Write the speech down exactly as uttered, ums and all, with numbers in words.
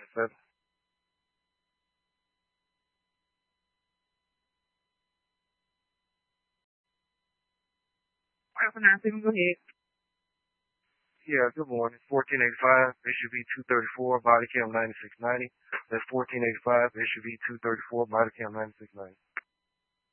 seven. five nine seven, go ahead. Yeah, good morning. fourteen eighty-five, it should be two thirty-four, body cam ninety-six ninety. That's fourteen eighty-five, it should be two thirty-four, body cam ninety-six ninety.